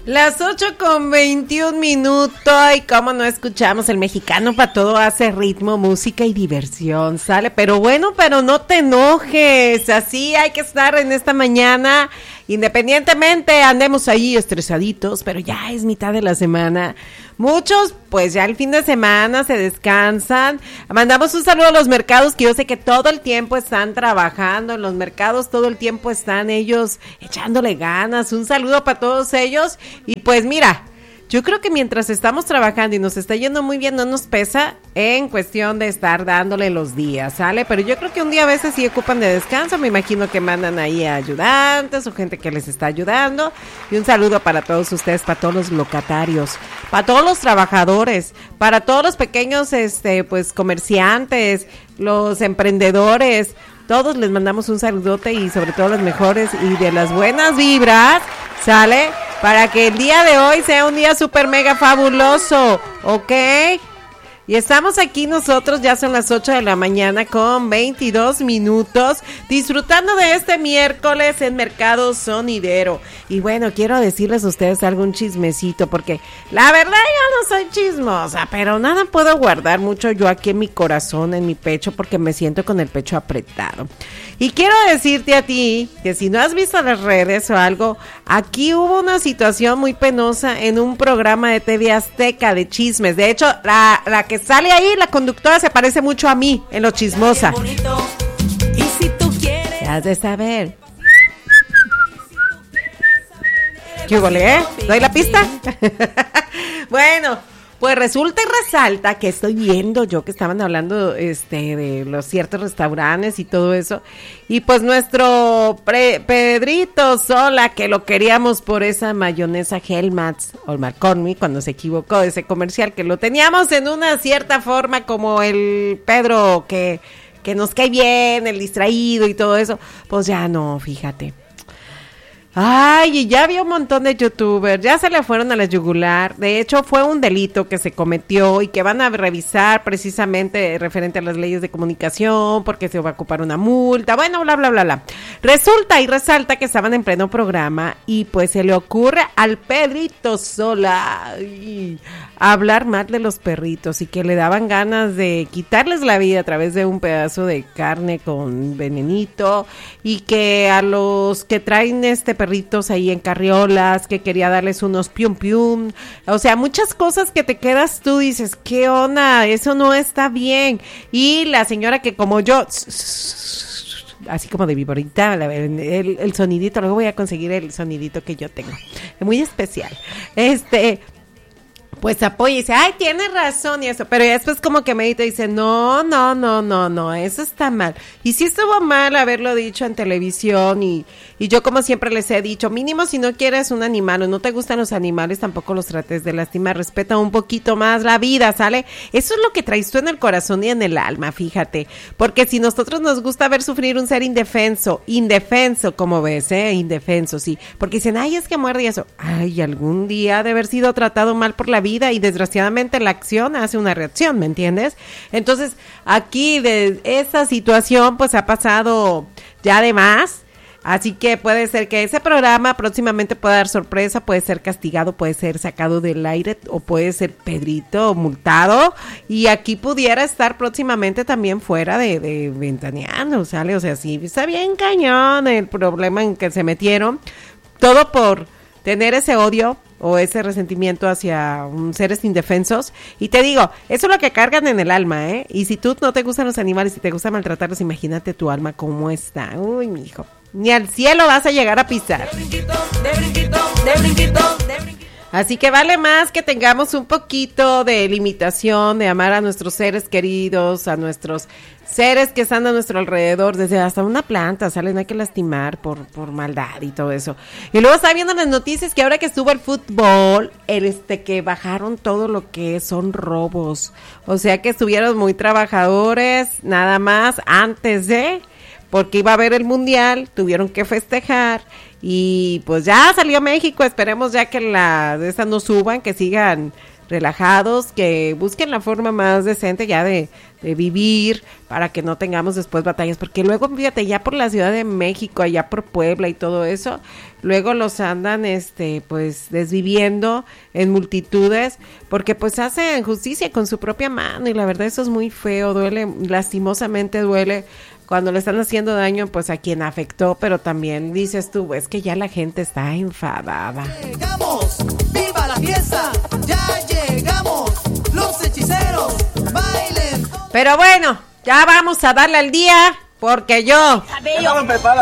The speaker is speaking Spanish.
Las 8:21 y cómo no escuchamos el mexicano para todo hace ritmo, música y diversión, ¿sale? Pero bueno, pero no te enojes, así hay que estar en esta mañana, independientemente andemos ahí estresaditos, pero ya es mitad de la semana. Muchos, pues ya el fin de semana se descansan. Mandamos un saludo a los mercados, que yo sé que todo el tiempo están trabajando. En los mercados todo el tiempo están ellos echándole ganas. Un saludo para todos ellos. Y pues mira, yo creo que mientras estamos trabajando y nos está yendo muy bien, no nos pesa en cuestión de estar dándole los días, ¿sale? Pero yo creo que un día a veces sí ocupan de descanso. Me imagino que mandan ahí a ayudantes o gente que les está ayudando. Y un saludo para todos ustedes, para todos los locatarios, para todos los trabajadores, para todos los pequeños pues comerciantes, los emprendedores. Todos les mandamos un saludote y sobre todo los mejores y de las buenas vibras, ¿sale? Para que el día de hoy sea un día súper mega fabuloso, ¿ok? Y estamos aquí nosotros, ya son las 8 de la mañana con 22 minutos, disfrutando de este miércoles en Mercado Sonidero. Y bueno, quiero decirles a ustedes algún chismecito, porque la verdad yo no soy chismosa, pero nada puedo guardar mucho yo aquí en mi corazón, en mi pecho, porque me siento con el pecho apretado. Y quiero decirte a ti, que si no has visto las redes o algo, aquí hubo una situación muy penosa en un programa de TV Azteca de chismes. De hecho, la que sale ahí, la conductora, se parece mucho a mí en lo chismosa. Y si tú quieres, has de saber. ¿Qué hubo, ¿Doy la pista? Bueno, pues resulta y resalta que estoy viendo yo que estaban hablando de los ciertos restaurantes y todo eso. Y pues nuestro Pedrito Sola, que lo queríamos por esa mayonesa Hellmann's o McCormick, cuando se equivocó de ese comercial, que lo teníamos en una cierta forma como el Pedro que nos cae bien, el distraído y todo eso, pues ya no, fíjate. Ay, y ya había un montón de youtubers, ya se le fueron a la yugular. De hecho, fue un delito que se cometió y que van a revisar precisamente referente a las leyes de comunicación, porque se va a ocupar una multa, bueno, bla, bla, bla, bla. Resulta y resalta que estaban en pleno programa y pues se le ocurre al Pedrito Sola hablar mal de los perritos y que le daban ganas de quitarles la vida a través de un pedazo de carne con venenito, y que a los que traen perritos ahí en carriolas, que quería darles unos pium pium, o sea, muchas cosas que te quedas tú, dices, ¿qué onda? Eso no está bien. Y la señora que como yo, así como de viborita, el sonidito, luego voy a conseguir el sonidito que yo tengo, es muy especial, pues apoya y dice, ay, tienes razón y eso, pero ya después como que medita y dice, no, eso está mal. Y sí estuvo mal haberlo dicho en televisión y yo como siempre les he dicho, mínimo si no quieres un animal o no te gustan los animales, tampoco los trates de lastimar, respeta un poquito más la vida, ¿sale? Eso es lo que traes tú en el corazón y en el alma, fíjate, porque si nosotros nos gusta ver sufrir un ser indefenso, como ves, indefenso, sí, porque dicen, ay, es que muerde y eso, ay, algún día ha de haber sido tratado mal por la vida y desgraciadamente la acción hace una reacción, ¿me entiendes? Entonces, aquí de esa situación pues ha pasado ya de más, así que puede ser que ese programa próximamente pueda dar sorpresa, puede ser castigado, puede ser sacado del aire o puede ser Pedrito multado, y aquí pudiera estar próximamente también fuera de ventaneando, ¿sale? O sea, sí, está bien cañón el problema en que se metieron, todo por tener ese odio o ese resentimiento hacia seres indefensos. Y te digo, eso es lo que cargan en el alma, ¿eh? Y si tú no te gustan los animales y te gusta maltratarlos, imagínate tu alma cómo está. Uy, mijo, ni al cielo vas a llegar a pisar. De brinquito, de brinquito, de brinquito, de brinquito. Así que vale más que tengamos un poquito de limitación, de amar a nuestros seres queridos, a nuestros seres que están a nuestro alrededor, desde hasta una planta, ¿sale? No hay que lastimar por maldad y todo eso. Y luego estaba viendo las noticias que ahora que estuvo el fútbol, que bajaron todo lo que son robos. O sea que estuvieron muy trabajadores, nada más antes de, porque iba a haber el mundial, tuvieron que festejar. Y pues ya salió México, esperemos ya que de estas no suban, que sigan relajados, que busquen la forma más decente ya de vivir para que no tengamos después batallas, porque luego, fíjate, ya por la Ciudad de México, allá por Puebla y todo eso, luego los andan, pues, desviviendo en multitudes, porque pues hacen justicia con su propia mano, y la verdad eso es muy feo, duele, lastimosamente duele, cuando le están haciendo daño, pues, a quien afectó, pero también dices tú, es que ya la gente está enfadada. Llegamos, viva la fiesta, ya llegamos, los hechiceros, bailen. Pero bueno, ya vamos a darle al día, porque yo